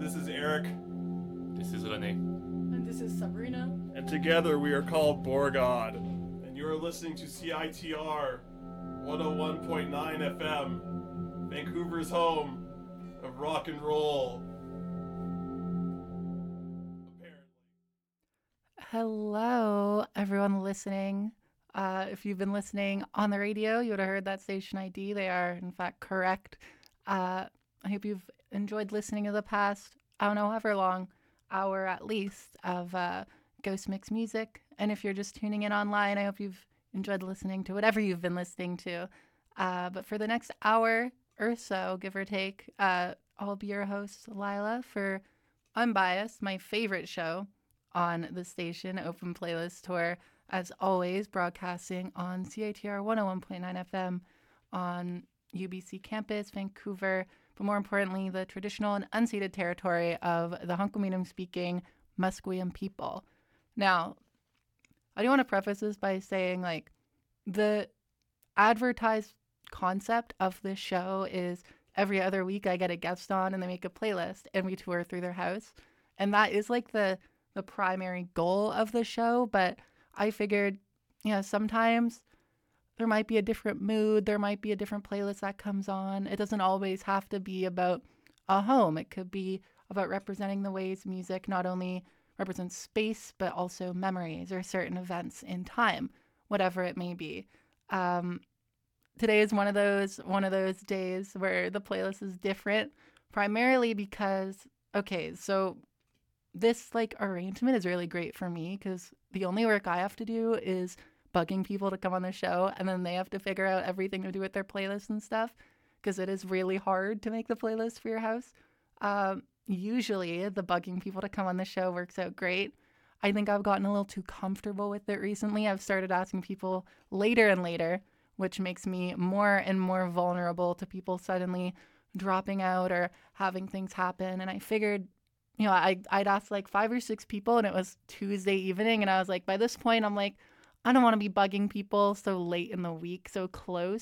This is Eric. This is Rene. And this is Sabrina. And together we are called Borgod. And you are listening to CITR 101.9 FM, Vancouver's home of rock and roll. Apparently. Hello, everyone listening. If you've been listening on the radio, you would have heard that station ID. They are, in fact, correct. I hope you've enjoyed listening to the past, I don't know, however long, hour at least, of Ghost Mix music. And if you're just tuning in online, I hope you've enjoyed listening to whatever you've been listening to. But for the next hour or so, give or take, I'll be your host, Lila, for Unbiased, my favorite show on the station, Open Playlist Tour, as always, broadcasting on CITR 101.9 FM on UBC campus, Vancouver, but more importantly, the traditional and unceded territory of the Hunkaminam speaking Musqueam people. Now, I do want to preface this by saying, like, the advertised concept of this show is every other week I get a guest on and they make a playlist and we tour through their house. And that is like the primary goal of the show. But I figured, sometimes there might be a different mood. There might be a different playlist that comes on. It doesn't always have to be about a home. It could be about representing the ways music not only represents space, but also memories or certain events in time, whatever it may be. Today is one of those days where the playlist is different, primarily because, so this arrangement is really great for me because the only work I have to do is bugging people to come on the show, and then they have to figure out everything to do with their playlist and stuff, because it is really hard to make the playlist for your house. Usually the bugging people to come on the show works out great. I think I've gotten a little too comfortable with it recently. I've started asking people later and later, which makes me more and more vulnerable to people suddenly dropping out or having things happen. And I figured, I'd asked 5 or 6 people, and it was Tuesday evening, and I was like, by this point, I'm like, I don't want to be bugging people so late in the week, so close.